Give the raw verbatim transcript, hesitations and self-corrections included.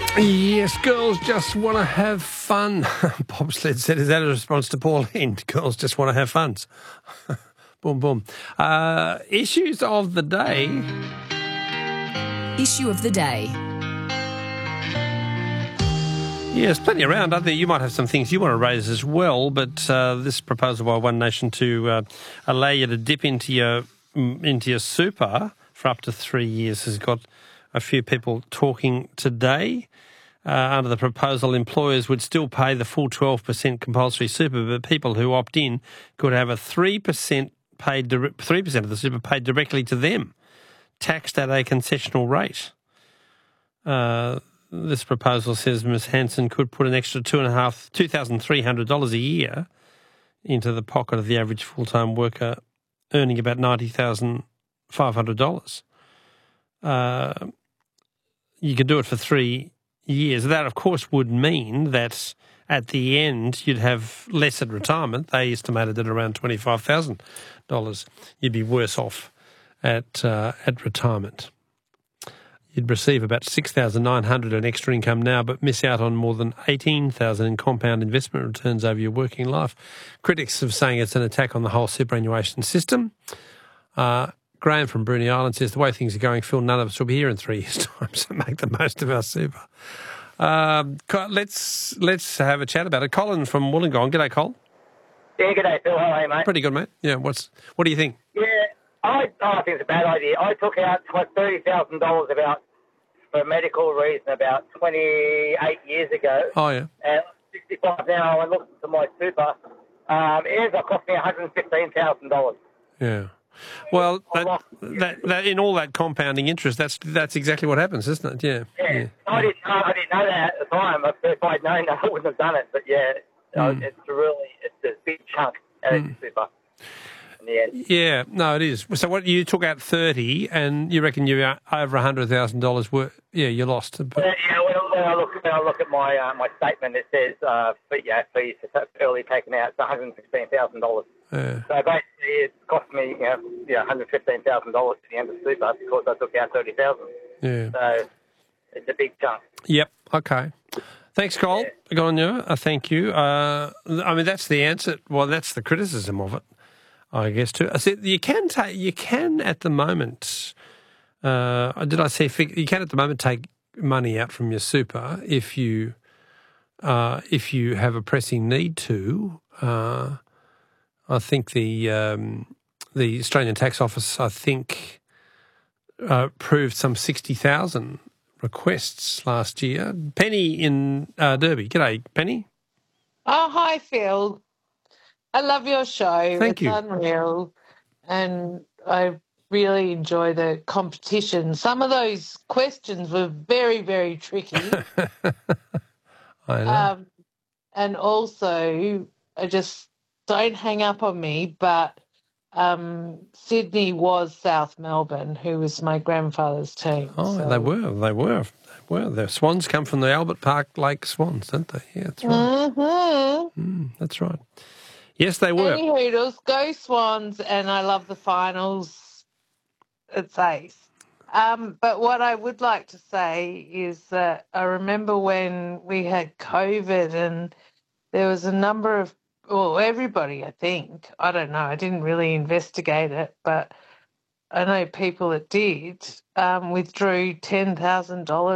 Yes, girls just want to have fun. Bobsled said, is that a response to Pauline? Girls just want to have fun. Boom, boom. Uh, issues of the day. Issue of the day. Yes, plenty around, aren't there? You might have some things you want to raise as well, but uh, this proposal by One Nation to uh, allow you to dip into your into your super for up to three years has got a few people talking today. Uh, under the proposal, employers would still pay the full twelve percent compulsory super, but people who opt in could have a three percent paid three percent of the super paid directly to them, taxed at a concessional rate. Uh, this proposal says Miz Hanson could put an extra two and a half, two thousand three hundred dollars a year into the pocket of the average full-time worker earning about ninety thousand five hundred dollars. Uh, you could do it for three years. That, of course, would mean that at the end you'd have less at retirement. They estimated at around twenty-five thousand dollars. You'd be worse off at uh, at retirement. You'd receive about six thousand nine hundred dollars in extra income now, but miss out on more than eighteen thousand dollars in compound investment returns over your working life. Critics are saying it's an attack on the whole superannuation system. Uh, Graham from Bruny Island says, the way things are going, Phil, none of us will be here in three years' time, so make the most of our super. Um, let's let's have a chat about it. Colin from Wollongong. G'day, Col. Yeah, g'day, Phil. How are you, mate? Pretty good, mate. Yeah, what's what do you think? Yeah, I, I think it's a bad idea. I took out like thirty thousand dollars about for a medical reason about twenty-eight years ago. Oh, yeah. And I'm sixty-five now, I looked at my super. Um, it ends up costing me one hundred fifteen thousand dollars. Yeah. Well, that, that, that in all that compounding interest, that's that's exactly what happens, isn't it? Yeah. Yeah. yeah. I didn't know. I didn't know that at the time. If I'd known that, I wouldn't have done it. But yeah, Mm. it's really it's a big chunk out of Mm. super in the end. Yeah. No, it is. So what you took out thirty, and you reckon you're over a hundred thousand dollars worth? Yeah, you lost. But... Yeah, yeah, when, when I look when I look at my uh, my statement, it says uh, fee, yeah, fees early taken out. It's one hundred fifteen thousand dollars. Yeah. So basically, it cost me, you know, yeah, one hundred fifteen thousand dollars at the end of super because I took out thirty thousand. Yeah. So it's a big chunk. Yep. Okay. Thanks, Cole. Yeah. Good on you. Uh, thank you. Uh, I mean, that's the answer. Well, that's the criticism of it, I guess. Too. I said you can take. You can at the moment. Uh, did I say fig- you can at the moment take money out from your super if you uh, if you have a pressing need to. Uh, I think the um, the Australian Tax Office, I think, uh, approved some sixty thousand requests last year. Penny in uh, Derby. G'day, Penny. Oh, hi, Phil. I love your show. Thank it's you. Unreal. And I really enjoy the competition. Some of those questions were very, very tricky. I know. Um, and also, I just don't hang up on me, but um, Sydney was South Melbourne, who was my grandfather's team. oh, so. they were. They were. They were. The Swans come from the Albert Park Lake Swans, don't they? Yeah, that's right. Mm-hmm. Mm, that's right. Yes, they were. Any Hoodles, go Swans, and I love the finals. It's ace. Um, but what I would like to say is that I remember when we had COVID and there was a number of, well, everybody, I think, I don't know, I didn't really investigate it, but I know people that did, um, withdrew ten thousand dollars